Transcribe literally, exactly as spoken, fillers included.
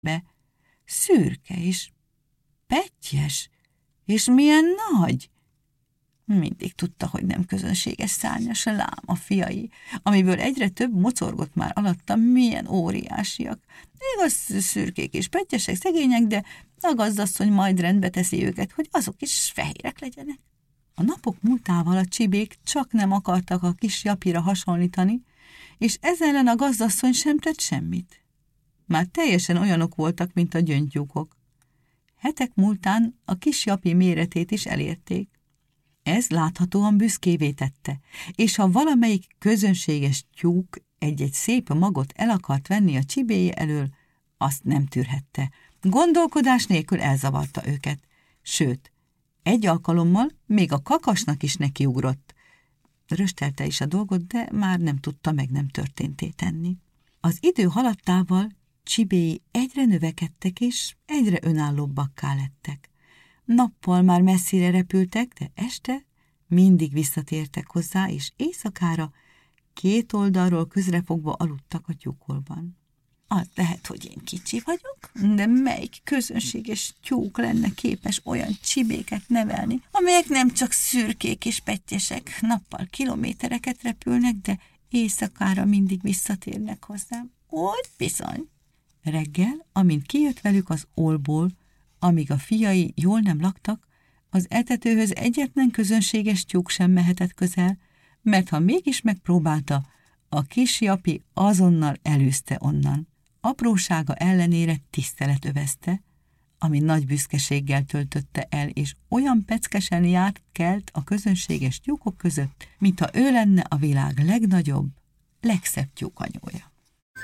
be. Szürke és pettyes, és milyen nagy! Mindig tudta, hogy nem közönséges szárnyas a lám a fiai, amiből egyre több mocorgott már alatta, milyen óriásiak. Igaz, szürkék és pettyesek, szegények, de a gazdasszony majd rendbe teszi őket, hogy azok is fehérek legyenek. A napok múltával a csibék csak nem akartak a kis Japira hasonlítani, és ez ellen a gazdasszony sem tett semmit. Már teljesen olyanok voltak, mint a gyöngytyúkok. Hetek múltán a kis Japi méretét is elérték. Ez láthatóan büszkévé tette, és ha valamelyik közönséges tyúk egy-egy szép magot el akart venni a csibéje elől, azt nem tűrhette. Gondolkodás nélkül elzavarta őket. Sőt, egy alkalommal még a kakasnak is nekiugrott. Röstelte is a dolgot, de már nem tudta meg nem történté tenni. Az idő haladtával csibéi egyre növekedtek, és egyre önállóbbakká lettek. Nappal már messzire repültek, de este mindig visszatértek hozzá, és éjszakára két oldalról közrefogva aludtak a tyúkolban. Az lehet, hogy én kicsi vagyok, de melyik közönséges tyúk lenne képes olyan csibéket nevelni, amelyek nem csak szürkék és pettyesek, nappal kilométereket repülnek, de éjszakára mindig visszatérnek hozzám. Úgy bizony. Reggel, amint kijött velük az ólból, amíg a fiai jól nem laktak, az etetőhöz egyetlen közönséges tyúk sem mehetett közel, mert ha mégis megpróbálta, a kis Japi azonnal elűzte onnan. Aprósága ellenére tisztelet övezte, ami nagy büszkeséggel töltötte el, és olyan peckesen járt kelt a közönséges tyúkok között, mintha ő lenne a világ legnagyobb, legszebb tyúkanyója.